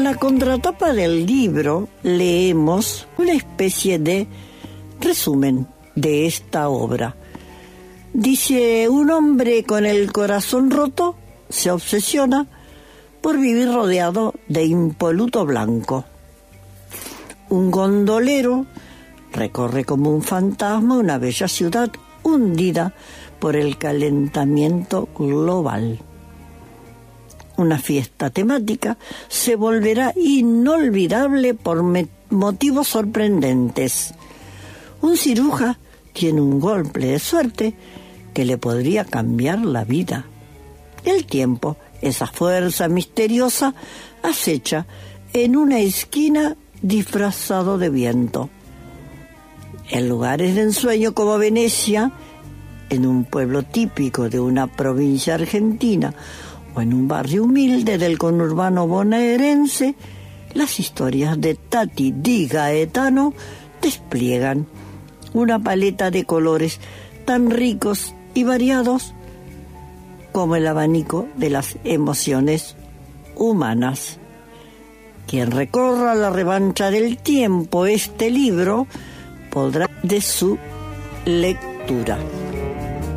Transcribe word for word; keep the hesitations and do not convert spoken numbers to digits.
la contratapa del libro leemos una especie de resumen de esta obra. Dice: un hombre con el corazón roto se obsesiona por vivir rodeado de impoluto blanco. Un gondolero recorre como un fantasma una bella ciudad hundida por el calentamiento global. Una fiesta temática se volverá inolvidable por motivos sorprendentes. Un ciruja tiene un golpe de suerte que le podría cambiar la vida. El tiempo, esa fuerza misteriosa, acecha en una esquina disfrazado de viento. En lugares de ensueño como Venecia, en un pueblo típico de una provincia argentina o en un barrio humilde del conurbano bonaerense, las historias de Tati Di Gaetano despliegan una paleta de colores tan ricos y variados como el abanico de las emociones humanas. Quien recorra la revancha del tiempo este libro podrá de su lectura.